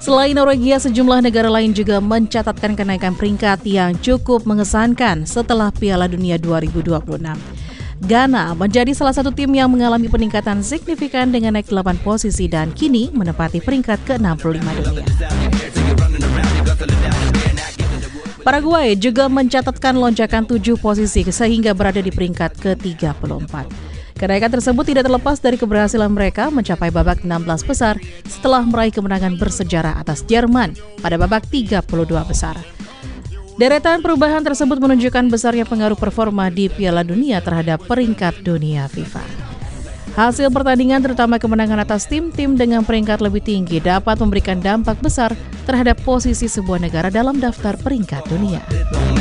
Selain Norwegia, sejumlah negara lain juga mencatatkan kenaikan peringkat yang cukup mengesankan setelah Piala Dunia 2026. Ghana menjadi salah satu tim yang mengalami peningkatan signifikan dengan naik 8 posisi dan kini menempati peringkat ke-65 dunia. Paraguay juga mencatatkan lonjakan 7 posisi sehingga berada di peringkat ke-34. Kenaikan tersebut tidak terlepas dari keberhasilan mereka mencapai babak 16 besar setelah meraih kemenangan bersejarah atas Jerman pada babak 32 besar. Deretan perubahan tersebut menunjukkan besarnya pengaruh performa di Piala Dunia terhadap peringkat dunia FIFA. Hasil pertandingan terutama kemenangan atas tim-tim dengan peringkat lebih tinggi dapat memberikan dampak besar terhadap posisi sebuah negara dalam daftar peringkat dunia.